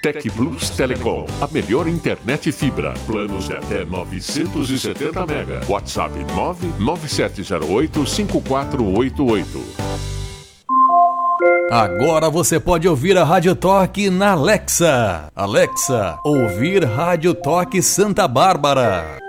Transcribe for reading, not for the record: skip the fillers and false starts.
Tec Plus Telecom, a melhor internet fibra. Planos de até 970 mega. WhatsApp 99708-5488. Agora você pode ouvir a Rádio Toque na Alexa. Alexa, ouvir Rádio Toque Santa Bárbara.